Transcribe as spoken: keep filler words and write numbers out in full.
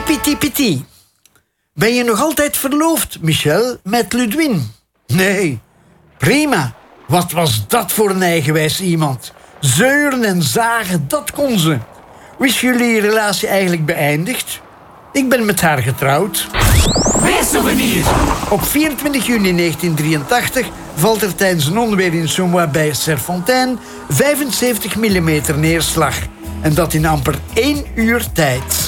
Piti piti. Ben je nog altijd verloofd, Michel, met Ludwin? Nee. Prima. Wat was dat voor een eigenwijs iemand? Zeuren en zagen, dat kon ze. Hoe is jullie relatie eigenlijk beëindigd? Ik ben met haar getrouwd. Weersouvenir. Op vierentwintig juni negentien drieëntachtig valt er tijdens een onweer in Sommois bij Serfontein vijfenzeventig millimeter neerslag. En dat in amper één uur tijd.